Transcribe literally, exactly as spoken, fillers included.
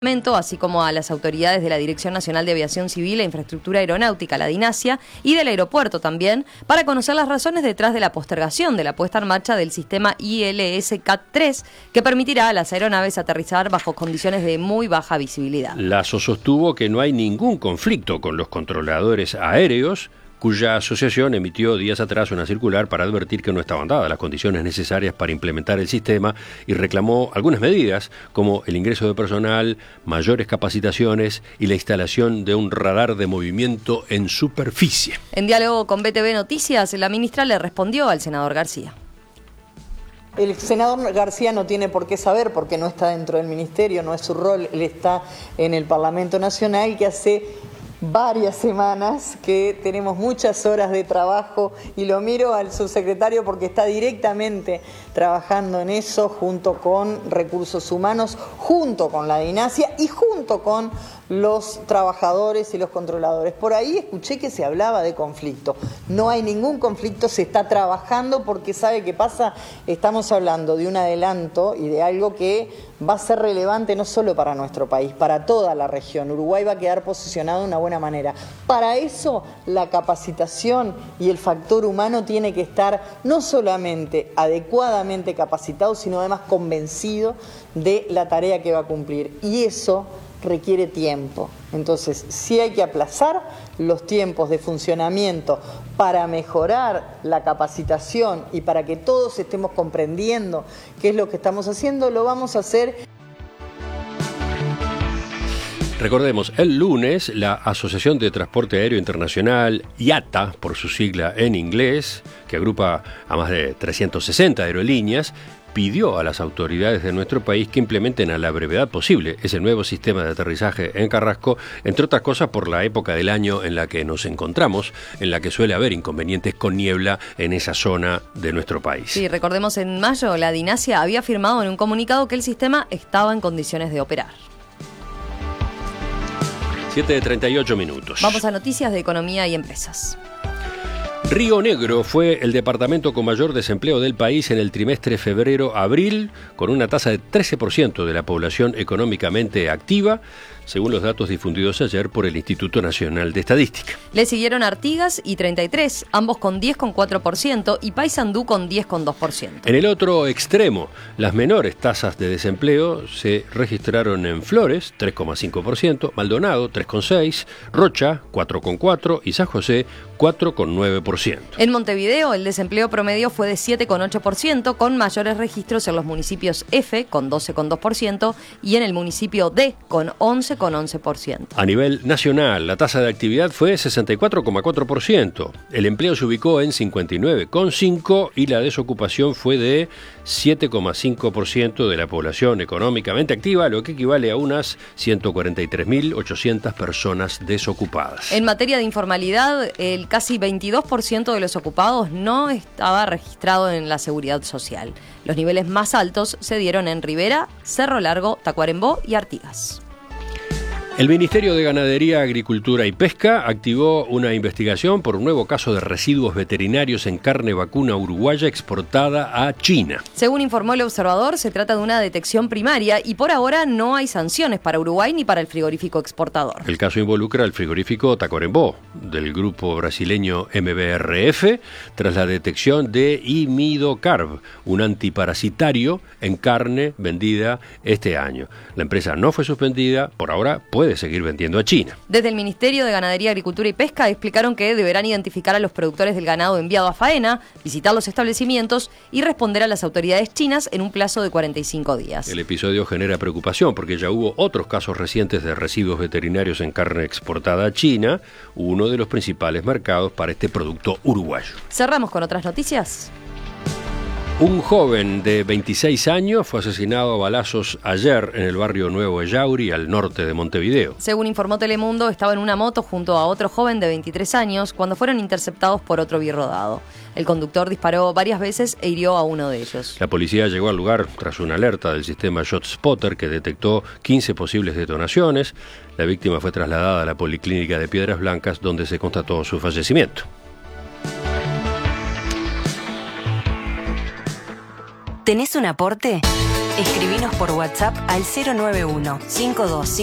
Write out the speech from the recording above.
así como a las autoridades de la Dirección Nacional de Aviación Civil e Infraestructura Aeronáutica, la DINASIA, y del aeropuerto también, para conocer las razones detrás de la postergación de la puesta en marcha del sistema I L S C A T tres, que permitirá a las aeronaves aterrizar bajo condiciones de muy baja visibilidad. Lasso sostuvo que no hay ningún conflicto con los controladores aéreos, cuya asociación emitió días atrás una circular para advertir que no estaban dadas las condiciones necesarias para implementar el sistema y reclamó algunas medidas como el ingreso de personal, mayores capacitaciones y la instalación de un radar de movimiento en superficie. En diálogo con B T V Noticias, la ministra le respondió al senador García. El senador García no tiene por qué saber porque no está dentro del ministerio, no es su rol, él está en el Parlamento Nacional, que hace varias semanas que tenemos muchas horas de trabajo, y lo miro al subsecretario porque está directamente trabajando en eso junto con Recursos Humanos, junto con la DINASIA y junto con los trabajadores y los controladores. Por ahí escuché que se hablaba de conflicto. No hay ningún conflicto, se está trabajando porque ¿sabe qué pasa? Estamos hablando de un adelanto y de algo que va a ser relevante no solo para nuestro país, para toda la región. Uruguay va a quedar posicionado de una buena manera. Para eso la capacitación y el factor humano tiene que estar no solamente adecuadamente capacitado, sino además convencido de la tarea que va a cumplir. Y eso requiere tiempo. Entonces, sí hay que aplazar los tiempos de funcionamiento para mejorar la capacitación y para que todos estemos comprendiendo qué es lo que estamos haciendo, lo vamos a hacer. Recordemos, el lunes la Asociación de Transporte Aéreo Internacional, I A T A, por su sigla en inglés, que agrupa a más de trescientas sesenta aerolíneas, pidió a las autoridades de nuestro país que implementen a la brevedad posible ese nuevo sistema de aterrizaje en Carrasco, entre otras cosas por la época del año en la que nos encontramos, en la que suele haber inconvenientes con niebla en esa zona de nuestro país. Sí, recordemos, en mayo la DINASIA había afirmado en un comunicado que el sistema estaba en condiciones de operar. siete de treinta y ocho minutos. Vamos a noticias de economía y empresas. Río Negro fue el departamento con mayor desempleo del país en el trimestre febrero-abril, con una tasa de trece por ciento de la población económicamente activa, según los datos difundidos ayer por el Instituto Nacional de Estadística. Le siguieron Artigas y treinta y tres, ambos con diez coma cuatro por ciento, y Paysandú con diez coma dos por ciento. En el otro extremo, las menores tasas de desempleo se registraron en Flores, tres coma cinco por ciento, Maldonado, tres coma seis por ciento, Rocha, cuatro coma cuatro por ciento y San José, cuatro coma nueve por ciento. En Montevideo, el desempleo promedio fue de siete coma ocho por ciento, con mayores registros en los municipios F, con doce coma dos por ciento, y en el municipio D, con once coma once por ciento. A nivel nacional, la tasa de actividad fue sesenta y cuatro coma cuatro por ciento. El empleo se ubicó en cincuenta y nueve coma cinco por ciento y la desocupación fue de siete coma cinco por ciento de la población económicamente activa, lo que equivale a unas ciento cuarenta y tres mil ochocientas personas desocupadas. En materia de informalidad, el casi veintidós por ciento de los ocupados no estaba registrado en la Seguridad Social. Los niveles más altos se dieron en Rivera, Cerro Largo, Tacuarembó y Artigas. El Ministerio de Ganadería, Agricultura y Pesca activó una investigación por un nuevo caso de residuos veterinarios en carne vacuna uruguaya exportada a China. Según informó el observador, se trata de una detección primaria y por ahora no hay sanciones para Uruguay ni para el frigorífico exportador. El caso involucra al frigorífico Tacuarembó, del grupo brasileño M B R F, tras la detección de Imidocarb, un antiparasitario en carne vendida este año. La empresa no fue suspendida, por ahora puede seguir vendiendo a China. Desde el Ministerio de Ganadería, Agricultura y Pesca explicaron que deberán identificar a los productores del ganado enviado a faena, visitar los establecimientos y responder a las autoridades chinas en un plazo de cuarenta y cinco días. El episodio genera preocupación porque ya hubo otros casos recientes de residuos veterinarios en carne exportada a China, uno de los principales mercados para este producto uruguayo. Cerramos con otras noticias. Un joven de veintiséis años fue asesinado a balazos ayer en el barrio Nuevo Ellauri, al norte de Montevideo. Según informó Telemundo, estaba en una moto junto a otro joven de veintitrés años cuando fueron interceptados por otro birrodado. El conductor disparó varias veces e hirió a uno de ellos. La policía llegó al lugar tras una alerta del sistema ShotSpotter que detectó quince posibles detonaciones. La víctima fue trasladada a la policlínica de Piedras Blancas, donde se constató su fallecimiento. ¿Tenés un aporte? Escribinos por WhatsApp al cero nueve uno, cinco dos cinco